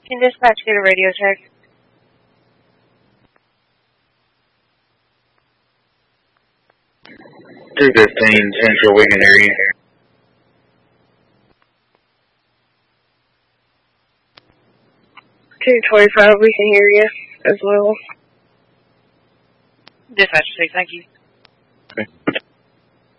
Can dispatch get a radio check? 215 Central, we can hear you. $225, we can hear you as well. Dispatch 6, thank you. Okay.